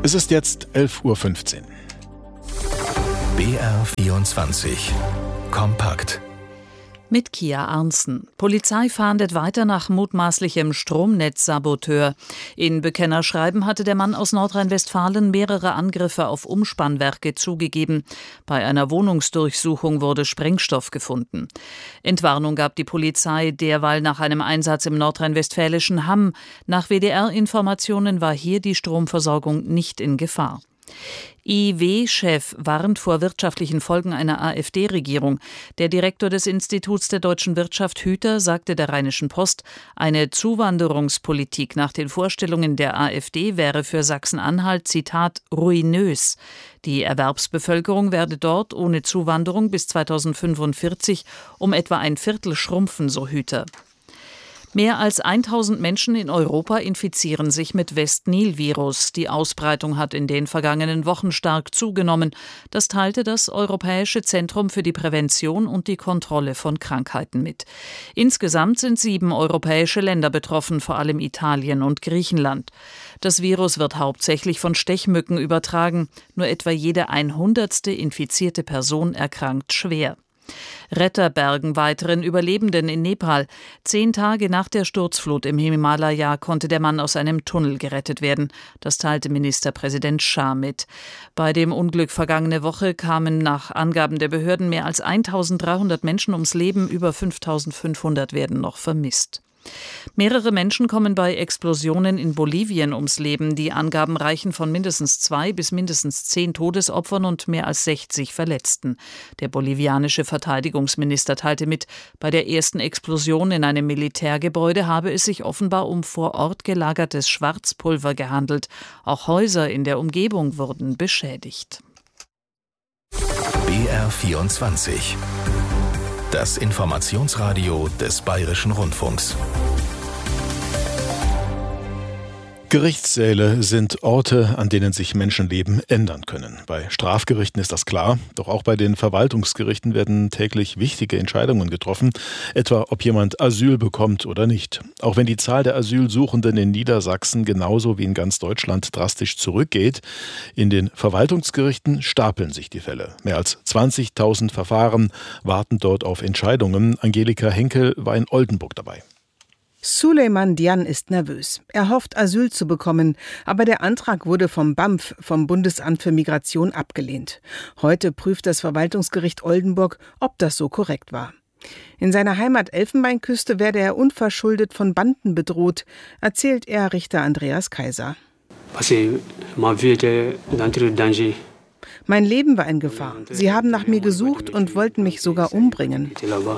Es ist jetzt 11:15 Uhr. BR24 Kompakt. Mit Kia Arntzen. Polizei fahndet weiter nach mutmaßlichem Stromnetzsaboteur. In Bekennerschreiben hatte der Mann aus Nordrhein-Westfalen mehrere Angriffe auf Umspannwerke zugegeben. Bei einer Wohnungsdurchsuchung wurde Sprengstoff gefunden. Entwarnung gab die Polizei derweil nach einem Einsatz im nordrhein-westfälischen Hamm. Nach WDR-Informationen war hier die Stromversorgung nicht in Gefahr. IW-Chef warnt vor wirtschaftlichen Folgen einer AfD-Regierung. Der Direktor des Instituts der deutschen Wirtschaft, Hüter, sagte der Rheinischen Post, eine Zuwanderungspolitik nach den Vorstellungen der AfD wäre für Sachsen-Anhalt, Zitat, ruinös. Die Erwerbsbevölkerung werde dort ohne Zuwanderung bis 2045 um etwa ein Viertel schrumpfen, so Hüter. Mehr als 1000 Menschen in Europa infizieren sich mit West-Nil-Virus. Die Ausbreitung hat in den vergangenen Wochen stark zugenommen. Das teilte das Europäische Zentrum für die Prävention und die Kontrolle von Krankheiten mit. Insgesamt sind 7 europäische Länder betroffen, vor allem Italien und Griechenland. Das Virus wird hauptsächlich von Stechmücken übertragen. Nur etwa jede 100. infizierte Person erkrankt schwer. Retter bergen weiteren Überlebenden in Nepal. 10 Tage nach der Sturzflut im Himalaya konnte der Mann aus einem Tunnel gerettet werden. Das teilte Ministerpräsident Shah mit. Bei dem Unglück vergangene Woche kamen nach Angaben der Behörden mehr als 1300 Menschen ums Leben, über 5500 werden noch vermisst. Mehrere Menschen kommen bei Explosionen in Bolivien ums Leben. Die Angaben reichen von mindestens 2 bis mindestens 10 Todesopfern und mehr als 60 Verletzten. Der bolivianische Verteidigungsminister teilte mit, bei der ersten Explosion in einem Militärgebäude habe es sich offenbar um vor Ort gelagertes Schwarzpulver gehandelt. Auch Häuser in der Umgebung wurden beschädigt. BR24. Das Informationsradio des Bayerischen Rundfunks. Gerichtssäle sind Orte, an denen sich Menschenleben ändern können. Bei Strafgerichten ist das klar, doch auch bei den Verwaltungsgerichten werden täglich wichtige Entscheidungen getroffen, etwa ob jemand Asyl bekommt oder nicht. Auch wenn die Zahl der Asylsuchenden in Niedersachsen genauso wie in ganz Deutschland drastisch zurückgeht, in den Verwaltungsgerichten stapeln sich die Fälle. Mehr als 20.000 Verfahren warten dort auf Entscheidungen. Angelika Henkel war in Oldenburg dabei. Suleyman Dian ist nervös. Er hofft, Asyl zu bekommen, aber der Antrag wurde vom BAMF, vom Bundesamt für Migration, abgelehnt. Heute prüft das Verwaltungsgericht Oldenburg, ob das so korrekt war. In seiner Heimat Elfenbeinküste werde er unverschuldet von Banden bedroht, erzählt er Richter Andreas Kaiser. Mein Leben war in Gefahr. Sie haben nach mir gesucht und wollten mich sogar umbringen.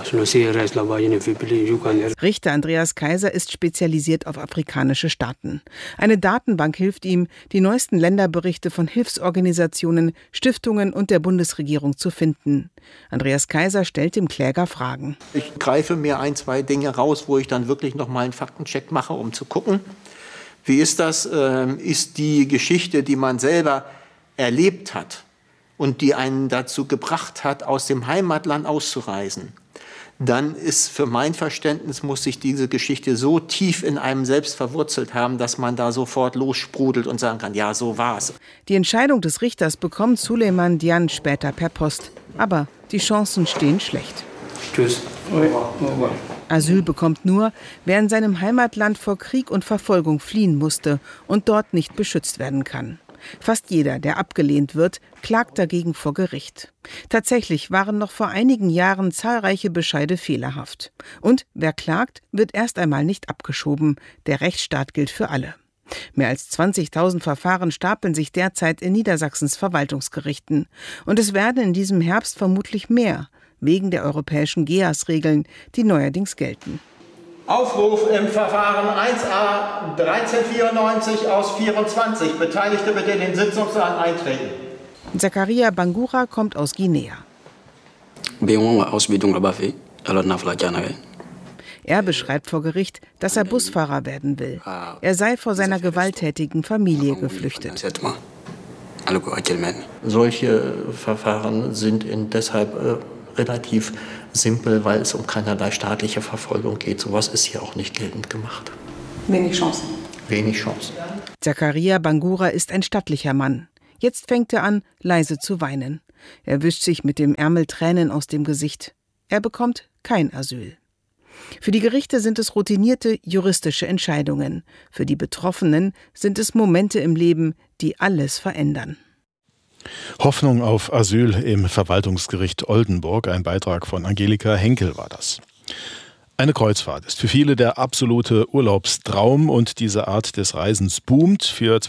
Richter Andreas Kaiser ist spezialisiert auf afrikanische Staaten. Eine Datenbank hilft ihm, die neuesten Länderberichte von Hilfsorganisationen, Stiftungen und der Bundesregierung zu finden. Andreas Kaiser stellt dem Kläger Fragen. Ich greife mir 1, 2 Dinge raus, wo ich dann wirklich noch mal einen Faktencheck mache, um zu gucken, wie ist das? Ist die Geschichte, die man selber erlebt hat und die einen dazu gebracht hat, aus dem Heimatland auszureisen, dann ist für mein Verständnis, muss sich diese Geschichte so tief in einem selbst verwurzelt haben, dass man da sofort lossprudelt und sagen kann, ja, so war's. Die Entscheidung des Richters bekommt Suleyman Dian später per Post. Aber die Chancen stehen schlecht. Tschüss. Asyl bekommt nur, wer in seinem Heimatland vor Krieg und Verfolgung fliehen musste und dort nicht beschützt werden kann. Fast jeder, der abgelehnt wird, klagt dagegen vor Gericht. Tatsächlich waren noch vor einigen Jahren zahlreiche Bescheide fehlerhaft. Und wer klagt, wird erst einmal nicht abgeschoben. Der Rechtsstaat gilt für alle. Mehr als 20.000 Verfahren stapeln sich derzeit in Niedersachsens Verwaltungsgerichten. Und es werden in diesem Herbst vermutlich mehr, wegen der europäischen GEAS-Regeln, die neuerdings gelten. Aufruf im Verfahren 1a 1394 aus 24. Beteiligte bitte in den Sitzungssaal eintreten. Zakaria Bangura kommt aus Guinea. Er beschreibt vor Gericht, dass er Busfahrer werden will. Er sei vor seiner gewalttätigen Familie geflüchtet. Solche Verfahren sind deshalb relativ simpel, weil es um keinerlei staatliche Verfolgung geht. Sowas ist hier auch nicht geltend gemacht. Wenig Chancen. Wenig Chancen. Zakaria Bangura ist ein stattlicher Mann. Jetzt fängt er an, leise zu weinen. Er wischt sich mit dem Ärmel Tränen aus dem Gesicht. Er bekommt kein Asyl. Für die Gerichte sind es routinierte juristische Entscheidungen. Für die Betroffenen sind es Momente im Leben, die alles verändern. Hoffnung auf Asyl im Verwaltungsgericht Oldenburg. Ein Beitrag von Angelika Henkel war das. Eine Kreuzfahrt ist für viele der absolute Urlaubstraum und diese Art des Reisens boomt. Für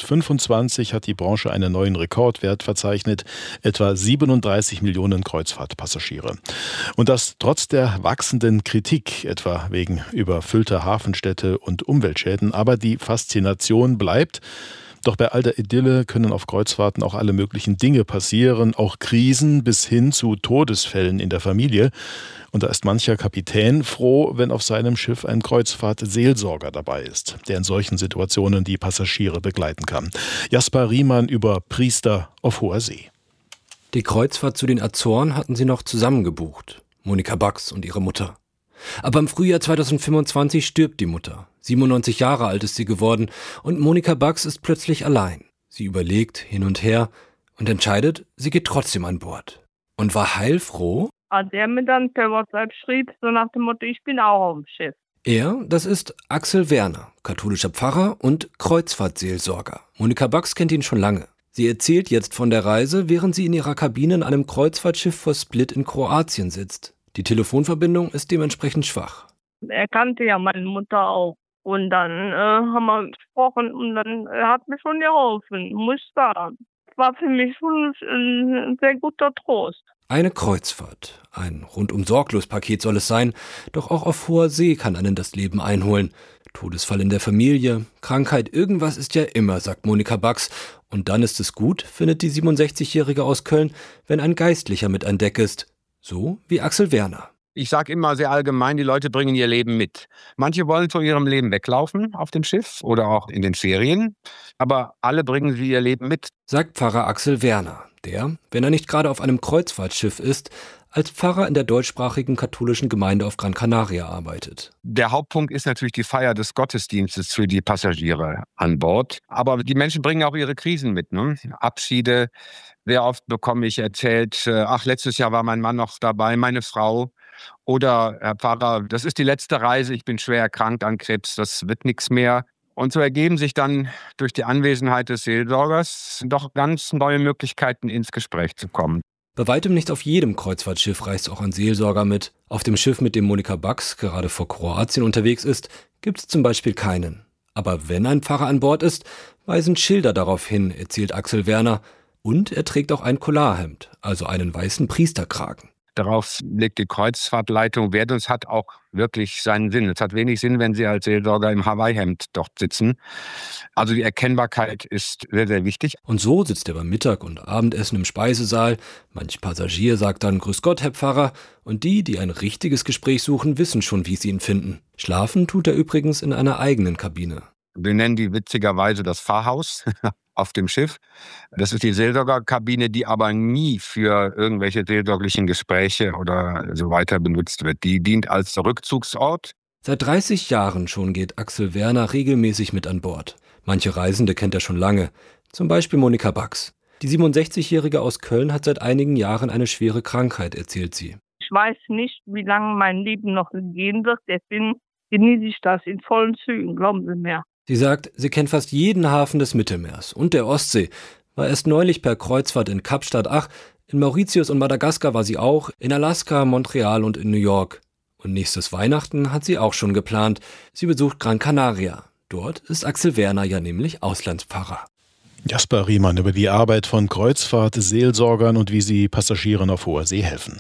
2025 hat die Branche einen neuen Rekordwert verzeichnet, etwa 37 Millionen Kreuzfahrtpassagiere. Und das trotz der wachsenden Kritik, etwa wegen überfüllter Hafenstädte und Umweltschäden. Aber die Faszination bleibt. Doch bei all der Idylle können auf Kreuzfahrten auch alle möglichen Dinge passieren, auch Krisen bis hin zu Todesfällen in der Familie. Und da ist mancher Kapitän froh, wenn auf seinem Schiff ein Kreuzfahrtseelsorger dabei ist, der in solchen Situationen die Passagiere begleiten kann. Jasper Riemann über Priester auf hoher See. Die Kreuzfahrt zu den Azoren hatten sie noch zusammen gebucht, Monika Bax und ihre Mutter. Aber im Frühjahr 2025 stirbt die Mutter. 97 Jahre alt ist sie geworden und Monika Bax ist plötzlich allein. Sie überlegt hin und her und entscheidet, sie geht trotzdem an Bord. Und war heilfroh, als er mir dann per WhatsApp schrieb, so nach dem Motto, ich bin auch auf dem Schiff. Er, das ist Axel Werner, katholischer Pfarrer und Kreuzfahrtseelsorger. Monika Bax kennt ihn schon lange. Sie erzählt jetzt von der Reise, während sie in ihrer Kabine in einem Kreuzfahrtschiff vor Split in Kroatien sitzt. Die Telefonverbindung ist dementsprechend schwach. Er kannte ja meine Mutter auch. Und dann haben wir gesprochen und dann hat mir schon geholfen, muss ich sagen. War für mich schon ein sehr guter Trost. Eine Kreuzfahrt, ein Rundum-Sorglos-Paket soll es sein, doch auch auf hoher See kann einen das Leben einholen. Todesfall in der Familie, Krankheit, irgendwas ist ja immer, sagt Monika Bax. Und dann ist es gut, findet die 67-Jährige aus Köln, wenn ein Geistlicher mit an Deck ist. So wie Axel Werner. Ich sage immer sehr allgemein, die Leute bringen ihr Leben mit. Manche wollen von ihrem Leben weglaufen auf dem Schiff oder auch in den Ferien, aber alle bringen sie ihr Leben mit. Sagt Pfarrer Axel Werner, der, wenn er nicht gerade auf einem Kreuzfahrtschiff ist, als Pfarrer in der deutschsprachigen katholischen Gemeinde auf Gran Canaria arbeitet. Der Hauptpunkt ist natürlich die Feier des Gottesdienstes für die Passagiere an Bord. Aber die Menschen bringen auch ihre Krisen mit, ne? Abschiede. Sehr oft bekomme ich erzählt, letztes Jahr war mein Mann noch dabei, meine Frau. Oder, Herr Pfarrer, das ist die letzte Reise, ich bin schwer erkrankt an Krebs, das wird nichts mehr. Und so ergeben sich dann durch die Anwesenheit des Seelsorgers doch ganz neue Möglichkeiten, ins Gespräch zu kommen. Bei weitem nicht auf jedem Kreuzfahrtschiff reist auch ein Seelsorger mit. Auf dem Schiff, mit dem Monika Bax gerade vor Kroatien unterwegs ist, gibt es zum Beispiel keinen. Aber wenn ein Pfarrer an Bord ist, weisen Schilder darauf hin, erzählt Axel Werner. Und er trägt auch ein Collarhemd, also einen weißen Priesterkragen. Darauf legt die Kreuzfahrtleitung Wert und es hat auch wirklich seinen Sinn. Es hat wenig Sinn, wenn Sie als Seelsorger im Hawaii-Hemd dort sitzen. Also die Erkennbarkeit ist sehr, sehr wichtig. Und so sitzt er beim Mittag- und Abendessen im Speisesaal. Manch Passagier sagt dann Grüß Gott, Herr Pfarrer. Und die ein richtiges Gespräch suchen, wissen schon, wie sie ihn finden. Schlafen tut er übrigens in einer eigenen Kabine. Wir nennen die witzigerweise das Pfarrhaus auf dem Schiff. Das ist die Seelsorgerkabine, die aber nie für irgendwelche seelsorglichen Gespräche oder so weiter benutzt wird. Die dient als Rückzugsort. Seit 30 Jahren schon geht Axel Werner regelmäßig mit an Bord. Manche Reisende kennt er schon lange, zum Beispiel Monika Bax. Die 67-Jährige aus Köln hat seit einigen Jahren eine schwere Krankheit, erzählt sie. Ich weiß nicht, wie lange mein Leben noch gehen wird, deswegen genieße ich das in vollen Zügen, glauben Sie mir. Sie sagt, sie kennt fast jeden Hafen des Mittelmeers und der Ostsee, war erst neulich per Kreuzfahrt in Kapstadt, in Mauritius und Madagaskar war sie auch, in Alaska, Montreal und in New York. Und nächstes Weihnachten hat sie auch schon geplant. Sie besucht Gran Canaria. Dort ist Axel Werner ja nämlich Auslandspfarrer. Jasper Riemann über die Arbeit von Kreuzfahrtseelsorgern und wie sie Passagieren auf hoher See helfen.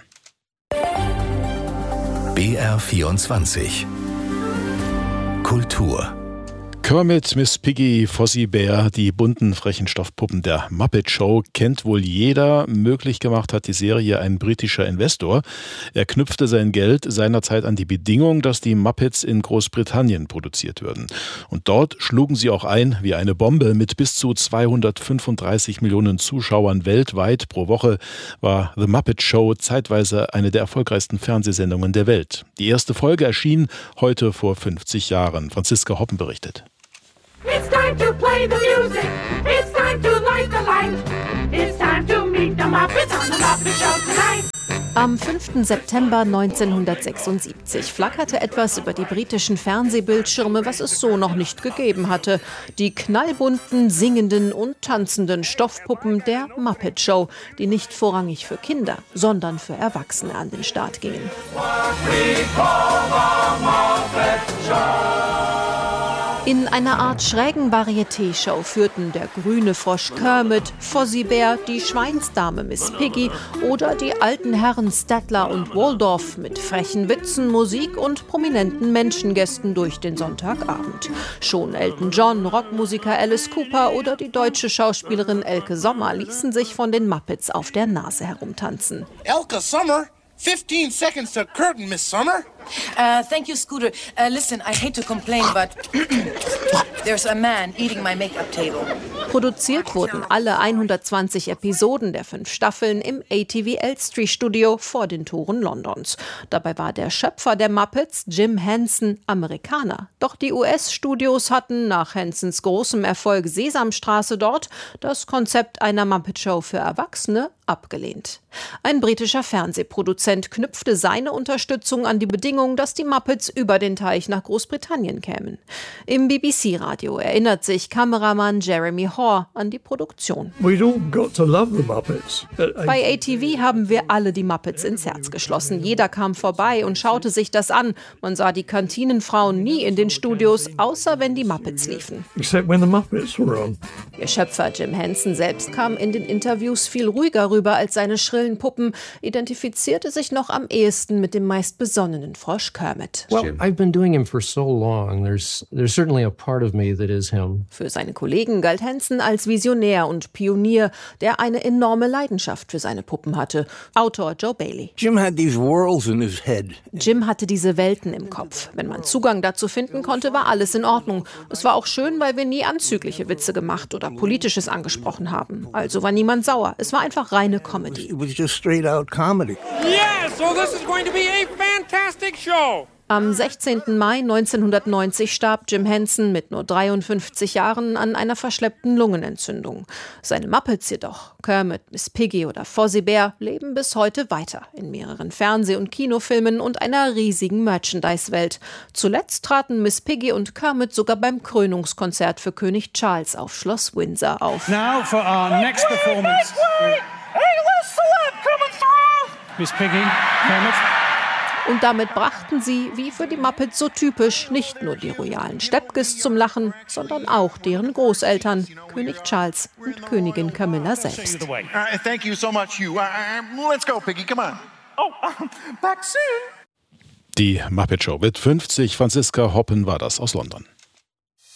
BR24 Kultur. Kermit, Miss Piggy, Fozzie Bear, die bunten, frechen Stoffpuppen der Muppet Show kennt wohl jeder. Möglich gemacht hat die Serie ein britischer Investor. Er knüpfte sein Geld seinerzeit an die Bedingung, dass die Muppets in Großbritannien produziert würden. Und dort schlugen sie auch ein wie eine Bombe. Mit bis zu 235 Millionen Zuschauern weltweit pro Woche war The Muppet Show zeitweise eine der erfolgreichsten Fernsehsendungen der Welt. Die erste Folge erschien heute vor 50 Jahren. Franziska Hoppen berichtet. It's time to play the music. It's time to light the light. It's time to meet the Muppets on the Muppet Show tonight. Am 5. September 1976 flackerte etwas über die britischen Fernsehbildschirme, was es so noch nicht gegeben hatte. Die knallbunten, singenden und tanzenden Stoffpuppen der Muppet Show, die nicht vorrangig für Kinder, sondern für Erwachsene an den Start gingen. In einer Art schrägen Varieté-Show führten der grüne Frosch Kermit, Fozzie Bear, die Schweinsdame Miss Piggy oder die alten Herren Statler und Waldorf mit frechen Witzen, Musik und prominenten Menschengästen durch den Sonntagabend. Schon Elton John, Rockmusiker Alice Cooper oder die deutsche Schauspielerin Elke Sommer ließen sich von den Muppets auf der Nase herumtanzen. Elke Sommer? 15 seconds to curtain, Miss Sommer. Thank you, Scooter. Listen, I hate to complain, but there's a man eating my makeup table. Produziert wurden alle 120 Episoden der 5 Staffeln im ATV Elstree Studio vor den Toren Londons. Dabei war der Schöpfer der Muppets, Jim Henson, Amerikaner. Doch die US-Studios hatten nach Hensons großem Erfolg Sesamstraße dort das Konzept einer Muppet-Show für Erwachsene abgelehnt. Ein britischer Fernsehproduzent knüpfte seine Unterstützung an die Bedingung, dass die Muppets über den Teich nach Großbritannien kämen. Im BBC-Radio erinnert sich Kameramann Jeremy Hoare an die Produktion. Bei ATV haben wir alle die Muppets ins Herz geschlossen. Jeder kam vorbei und schaute sich das an. Man sah die Kantinenfrauen nie in den Studios, außer wenn die Muppets liefen. Ihr Schöpfer Jim Henson selbst kam in den Interviews viel ruhiger rüber als seine schrillen Puppen, identifizierte sich noch am ehesten mit dem meist besonnenen Frosch Kermit. Für seine Kollegen galt Henson als Visionär und Pionier, der eine enorme Leidenschaft für seine Puppen hatte. Autor Joe Bailey. Jim hatte diese Welten im Kopf. Wenn man Zugang dazu finden konnte, war alles in Ordnung. Es war auch schön, weil wir nie anzügliche Witze gemacht oder Politisches angesprochen haben. Also war niemand sauer. Es war einfach reine Comedy. It was just straight out comedy. Yeah, so this is going to be a fantastic show. Am 16. Mai 1990 starb Jim Henson mit nur 53 Jahren an einer verschleppten Lungenentzündung. Seine Muppets jedoch, Kermit, Miss Piggy oder Fozzie Bear, leben bis heute weiter in mehreren Fernseh- und Kinofilmen und einer riesigen Merchandise-Welt. Zuletzt traten Miss Piggy und Kermit sogar beim Krönungskonzert für König Charles auf Schloss Windsor auf. Now for our next performance. Hey, little celeb coming through! Miss Piggy, Kermit. Und damit brachten sie, wie für die Muppets so typisch, nicht nur die royalen Steppkes zum Lachen, sondern auch deren Großeltern, König Charles und Königin Camilla selbst. Thank you so much, Hugh. Let's go, Piggy, come on. Oh, back soon. Die Muppet Show mit 50. Franziska Hoppen war das aus London.